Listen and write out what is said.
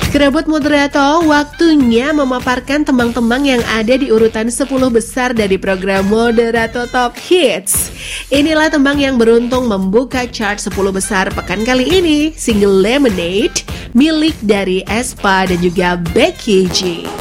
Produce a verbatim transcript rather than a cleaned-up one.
Kerabat moderator, waktunya memaparkan tembang-tembang yang ada di urutan sepuluh besar dari program Moderator Top Hits. Inilah tembang yang beruntung membuka chart sepuluh besar pekan kali ini. Single Lemonade milik dari aespa dan juga Becky G.